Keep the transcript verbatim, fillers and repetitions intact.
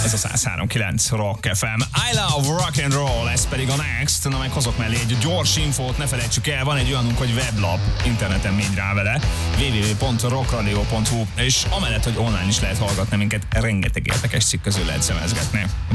Ez a száz három kilenc Rock ef em. I love rock and roll, ez pedig a Next. Na meg hozok mellé egy gyors infót, ne felejtsük el, van egy olyanunk, hogy weblap, interneten mégy rá vele, double-u double-u double-u pont rockradio pont hu, és amellett, hogy online is lehet hallgatni minket, rengeteg érdekes cikk közül lehet szemezgetni.